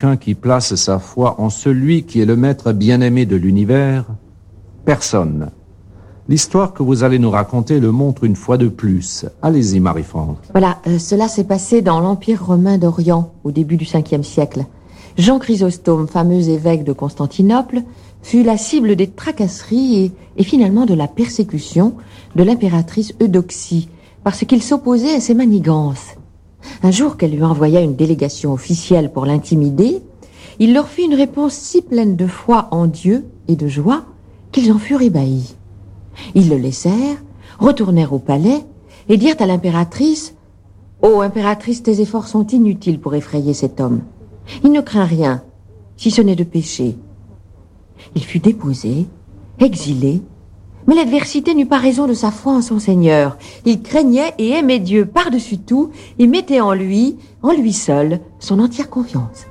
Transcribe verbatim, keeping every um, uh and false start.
quelqu'un qui place sa foi en celui qui est le maître bien-aimé de l'univers? Personne. L'histoire que vous allez nous raconter le montre une fois de plus. Allez-y, Marie-France. Voilà, euh, cela s'est passé dans l'Empire romain d'Orient, au début du cinquième siècle. Jean Chrysostome, fameux évêque de Constantinople, fut la cible des tracasseries et, et finalement de la persécution de l'impératrice Eudoxie, parce qu'il s'opposait à ses manigances. Un jour qu'elle lui envoya une délégation officielle pour l'intimider, il leur fit une réponse si pleine de foi en Dieu et de joie qu'ils en furent ébahis. Ils le laissèrent, retournèrent au palais et dirent à l'impératrice « Ô impératrice, tes efforts sont inutiles pour effrayer cet homme. Il ne craint rien, si ce n'est de pécher. » Il fut déposé, exilé, mais l'adversité n'eut pas raison de sa foi en son Seigneur. Il craignait et aimait Dieu par-dessus tout et mettait en lui, en lui seul, son entière confiance.